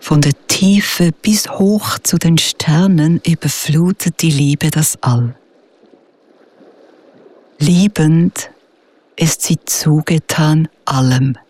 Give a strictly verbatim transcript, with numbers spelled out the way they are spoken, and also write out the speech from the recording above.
Von der Tiefe bis hoch zu den Sternen überflutet die Liebe das All. Liebend ist sie zugetan allem.